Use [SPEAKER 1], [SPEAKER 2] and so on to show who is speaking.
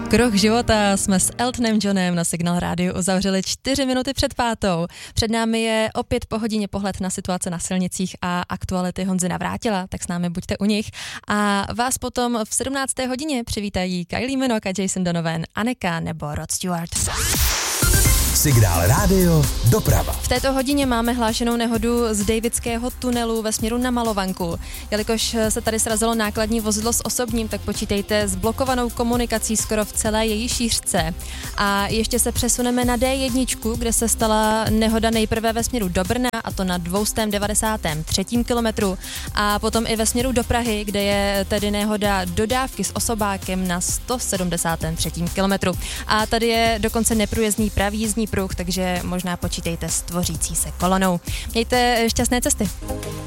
[SPEAKER 1] Kruh života jsme s Eltonem Johnem na Signál rádiu uzavřeli 4 minuty před 5. Před námi je opět po hodině pohled na situace na silnicích a aktuality Honzy Navrátila, tak s námi buďte u nich. A vás potom v 17. hodině přivítají Kylie Minogue a Jason Donovan, Aneka nebo Rod Stewart.
[SPEAKER 2] Signál rádio, doprava.
[SPEAKER 1] V této hodině máme hlášenou nehodu z Davidského tunelu ve směru na Malovanku. Jelikož se tady srazilo nákladní vozidlo s osobním, tak počítejte s blokovanou komunikací skoro v celé její šířce. A ještě se přesuneme na D1, kde se stala nehoda nejprve ve směru do Brna, a to na 293. kilometru, a potom i ve směru do Prahy, kde je tedy nehoda dodávky s osobákem na 173. kilometru. A tady je dokonce neprůjezdný pravý jízdní pruh, takže možná počítejte s tvořící se kolonou. Mějte šťastné cesty.